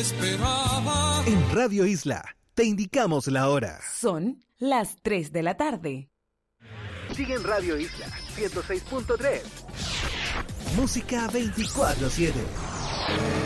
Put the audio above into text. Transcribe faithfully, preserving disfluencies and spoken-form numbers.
esperaba. En Radio Isla te indicamos la hora. Son las tres de la tarde. Sigue en Radio Isla ciento seis punto tres. Música veinticuatro siete.